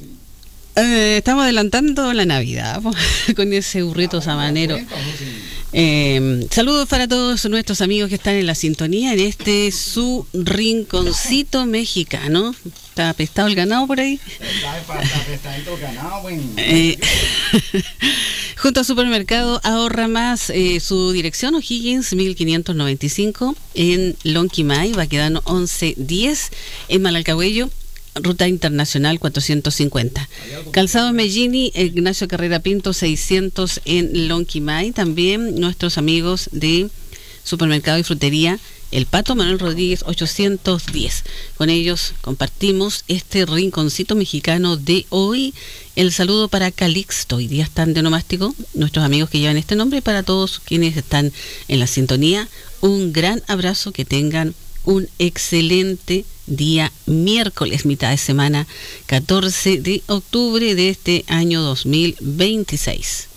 Estamos adelantando la Navidad con ese burrito sabanero. Saludos para todos nuestros amigos que están en la sintonía en este su rinconcito mexicano. ¿Está apestado el ganado por ahí? Está apestadito el ganado, Junto al supermercado Ahorra Más, su dirección O'Higgins 1595 en Lonquimay, Baquedano 1110 en Malalcahuello, Ruta Internacional 450. Calzado Mellini, Ignacio Carrera Pinto 600 en Lonquimay. También nuestros amigos de Supermercado y Frutería El Pato Manuel Rodríguez 810. Con ellos compartimos este rinconcito mexicano de hoy. El saludo para Calixto, hoy día están de nomástico nuestros amigos que llevan este nombre, y para todos quienes están en la sintonía, un gran abrazo, que tengan un excelente día miércoles, mitad de semana, 14 de octubre de este año 2026.